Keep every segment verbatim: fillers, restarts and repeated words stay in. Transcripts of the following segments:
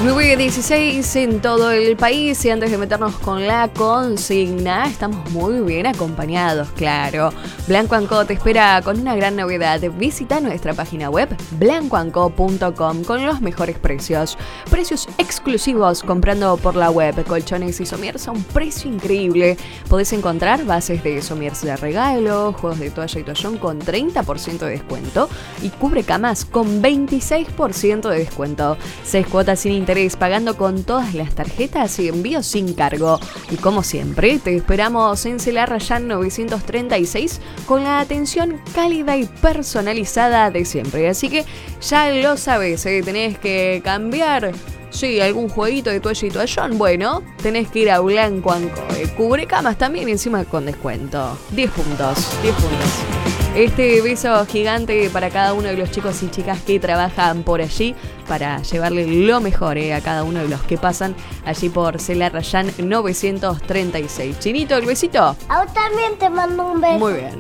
nueve dieciséis en todo el país y antes de meternos con la consigna, estamos muy bien acompañados, claro. Blanco and Co te espera con una gran novedad. Visita nuestra página web blanco and co punto com con los mejores precios. Precios exclusivos comprando por la web. Colchones y somiers a un precio increíble. Podés encontrar bases de somiers de regalo, juegos de toalla y toallón con treinta por ciento de descuento y cubrecamas con veintiséis por ciento de descuento. Seis cuotas sin interés, pagando con todas las tarjetas y envío sin cargo. Y como siempre, te esperamos en Celar Rayán novecientos treinta y seis con la atención cálida y personalizada de siempre. Así que ya lo sabes, ¿eh? Tenés que cambiar, sí, algún jueguito de toalla y toallón. Bueno, tenés que ir a Blanco and Co. Eh, Cubrecamas también encima con descuento. diez puntos, diez puntos. Este beso gigante para cada uno de los chicos y chicas que trabajan por allí para llevarle lo mejor eh, a cada uno de los que pasan allí por Celar Rayán novecientos treinta y seis. Chinito, ¿el besito? A vos también te mando un beso. Muy bien.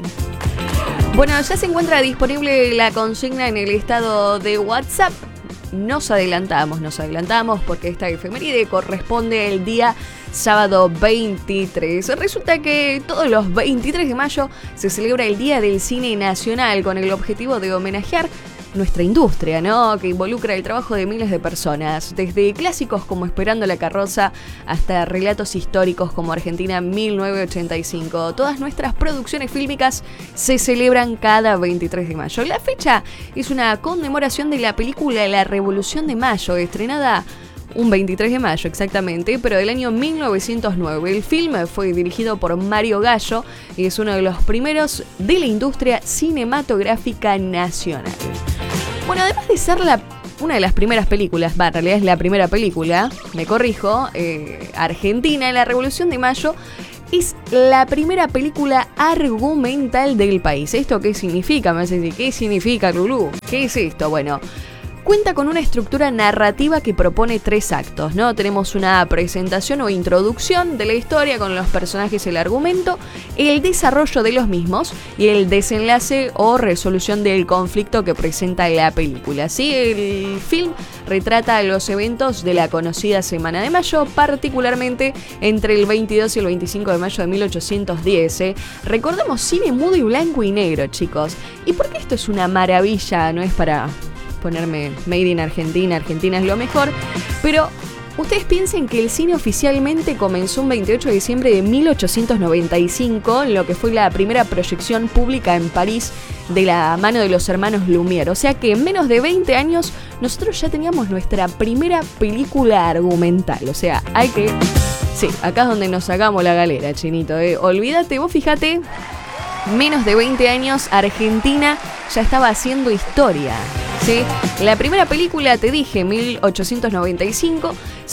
Bueno, ya se encuentra disponible la consigna en el estado de WhatsApp. Nos adelantamos, nos adelantamos porque esta efeméride corresponde al día sábado veintitrés. Resulta que todos los veintitrés de mayo se celebra el Día del Cine Nacional con el objetivo de homenajear nuestra industria, ¿no? Que involucra el trabajo de miles de personas, desde clásicos como Esperando la carroza hasta relatos históricos como Argentina mil novecientos ochenta y cinco. Todas nuestras producciones fílmicas se celebran cada veintitrés de mayo. La fecha es una conmemoración de la película La Revolución de Mayo, estrenada un veintitrés de mayo exactamente, pero del año mil novecientos nueve. El film fue dirigido por Mario Gallo y es uno de los primeros de la industria cinematográfica nacional. Bueno, además de ser la, una de las primeras películas, va, en realidad es la primera película, me corrijo, eh, argentina, La Revolución de Mayo es la primera película argumental del país. ¿Esto qué significa? Me vas a decir, ¿qué significa, Lulú? ¿Qué es esto? Bueno, cuenta con una estructura narrativa que propone tres actos, ¿no? Tenemos una presentación o introducción de la historia con los personajes y el argumento, el desarrollo de los mismos y el desenlace o resolución del conflicto que presenta la película. ¿Sí? El film retrata los eventos de la conocida Semana de Mayo, particularmente entre el veintidós y el veinticinco de mayo de mil ochocientos diez. ¿eh? Recordemos cine mudo y blanco y negro, chicos. ¿Y por qué esto es una maravilla? No es para ponerme Made in Argentina, Argentina es lo mejor, pero ustedes piensen que el cine oficialmente comenzó un veintiocho de diciembre de mil ochocientos noventa y cinco, lo que fue la primera proyección pública en París de la mano de los hermanos Lumière, o sea que en menos de veinte años nosotros ya teníamos nuestra primera película argumental, o sea, hay que... Sí, acá es donde nos sacamos la galera, Chinito, ¿eh? Olvídate, vos fíjate, menos de veinte años, Argentina ya estaba haciendo historia. ¿Sí? La primera película, te dije, mil ochocientos noventa y cinco,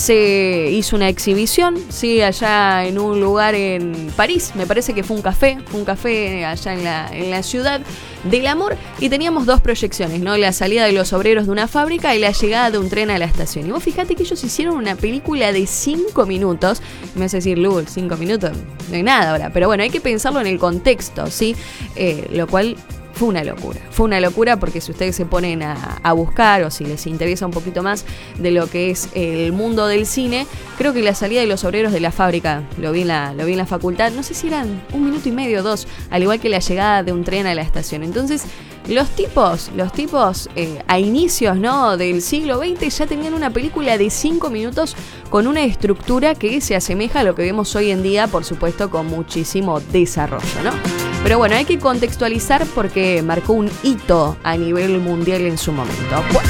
se hizo una exhibición, ¿sí? Allá en un lugar en París, me parece que fue un café, fue un café allá en la, en la ciudad del amor, y teníamos dos proyecciones, ¿no? La salida de los obreros de una fábrica y la llegada de un tren a la estación. Y vos fíjate que ellos hicieron una película de cinco minutos, me vas a decir, Lul, cinco minutos, no hay nada ahora, pero bueno, hay que pensarlo en el contexto, ¿sí? Eh, lo cual... Fue una locura, fue una locura porque si ustedes se ponen a, a buscar o si les interesa un poquito más de lo que es el mundo del cine, creo que la salida de los obreros de la fábrica, lo vi en la, lo vi en la facultad, no sé si eran un minuto y medio o dos, al igual que la llegada de un tren a la estación. Entonces, los tipos, los tipos eh, a inicios, ¿no? del siglo veinte ya tenían una película de cinco minutos con una estructura que se asemeja a lo que vemos hoy en día, por supuesto con muchísimo desarrollo, ¿no? Pero bueno, hay que contextualizar porque marcó un hito a nivel mundial en su momento. Bueno,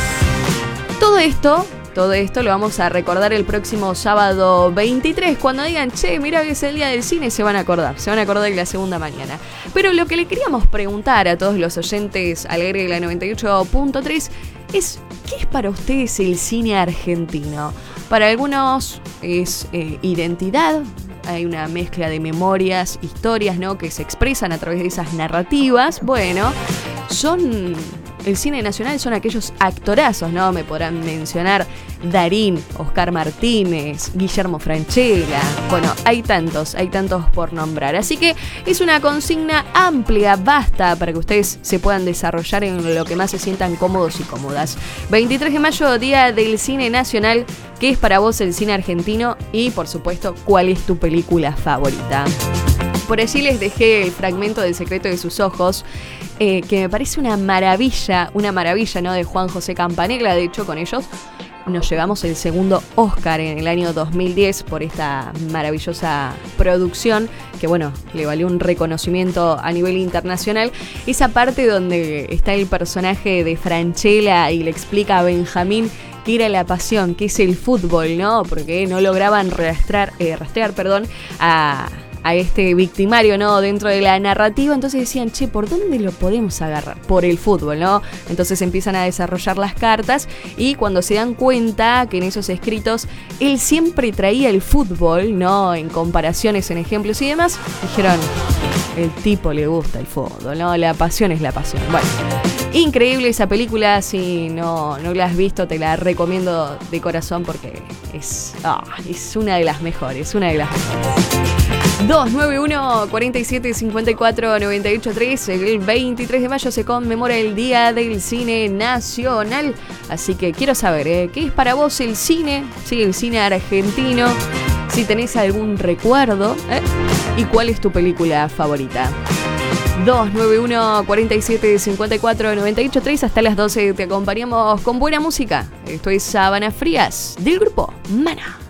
todo esto, todo esto lo vamos a recordar el próximo sábado veintitrés. Cuando digan, che, mira que es el día del cine, se van a acordar. Se van a acordar de la segunda mañana. Pero lo que le queríamos preguntar a todos los oyentes al aire de la noventa y ocho punto tres es, ¿qué es para ustedes el cine argentino? Para algunos es eh, identidad. Hay una mezcla de memorias, historias, ¿no? que se expresan a través de esas narrativas. Bueno, son el cine nacional son aquellos actorazos, ¿no? Me podrán mencionar Darín, Oscar Martínez, Guillermo Francella. Bueno, hay tantos, hay tantos por nombrar. Así que es una consigna amplia, vasta, para que ustedes se puedan desarrollar en lo que más se sientan cómodos y cómodas. veintitrés de mayo, Día del Cine Nacional. ¿Qué es para vos el cine argentino? Y, por supuesto, ¿cuál es tu película favorita? Por allí les dejé el fragmento del Secreto de sus ojos, eh, que me parece una maravilla, una maravilla, ¿no? De Juan José Campanella. De hecho, con ellos nos llevamos el segundo Oscar en el año dos mil diez por esta maravillosa producción, que bueno, le valió un reconocimiento a nivel internacional. Esa parte donde está el personaje de Francella y le explica a Benjamín que era la pasión, que es el fútbol, ¿no? Porque no lograban rastrear, eh, rastrear perdón, a... a este victimario, ¿no? Dentro de la narrativa. Entonces decían, che, ¿por dónde lo podemos agarrar? Por el fútbol, ¿no? Entonces empiezan a desarrollar las cartas y cuando se dan cuenta que en esos escritos él siempre traía el fútbol, ¿no? En comparaciones, en ejemplos y demás, dijeron, el tipo le gusta el fútbol, ¿no? La pasión es la pasión. Bueno, increíble esa película. Si no, no la has visto, te la recomiendo de corazón porque es, oh, es una de las mejores, una de las mejores. dos nueve uno, cuarenta y siete, cincuenta y cuatro, noventa y ocho, tres. El veintitrés de mayo se conmemora el Día del Cine Nacional. Así que quiero saber, ¿eh? ¿Qué es para vos el cine? Sí, el cine argentino. Si tenés algún recuerdo, ¿eh? ¿Y cuál es tu película favorita? dos nueve uno, cuarenta y siete, cincuenta y cuatro, noventa y ocho, tres. Hasta las doce te acompañamos con buena música. Esto es Sábanas Frías del grupo Mana.